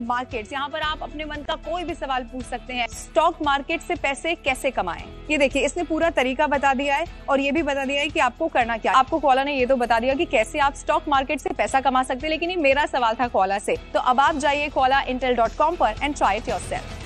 Markets, यहाँ पर आप अपने मन का कोई भी सवाल पूछ सकते हैं। स्टॉक मार्केट से पैसे कैसे कमाएं, ये देखिए इसने पूरा तरीका बता दिया है और ये भी बता दिया है कि आपको करना क्या। आपको कॉला ने ये तो बता दिया कि कैसे आप स्टॉक मार्केट से पैसा कमा सकते हैं, लेकिन ये मेरा सवाल था कॉला से। तो अब आप जाइए कॉलाintel.com पर एंड ट्राई इट योरसेल्फ।